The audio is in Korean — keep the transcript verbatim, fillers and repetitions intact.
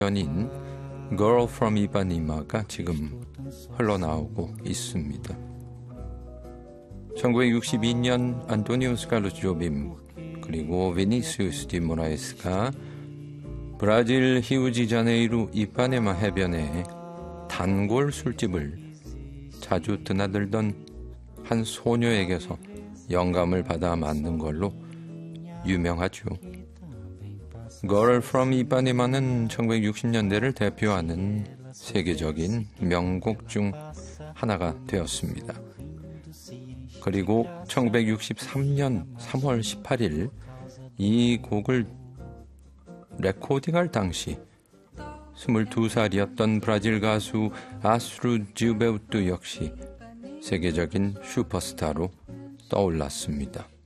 연인 Girl from Ipanema가 지금 흘러나오고 있습니다. 천구백육십이 년 안토니오 스칼로 조빔 그리고 베니시우스 디 모라에스가 브라질 히우지자네이루 이파네마 해변에 단골 술집을 자주 드나들던 한 소녀에게서 영감을 받아 만든 걸로 유명하죠. Girl from Ipanema는 천구백육십 년대를 대표하는 세계적인 명곡 중 하나가 되었습니다. 그리고 천구백육십삼 년 삼월 십팔일 이 곡을 레코딩할 당시 스물두 살이었던 브라질 가수 아스루 지우베우투 역시 세계적인 슈퍼스타로 떠올랐습니다.